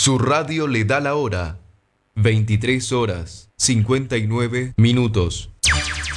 Su radio le da la hora. 23 horas 59 minutos.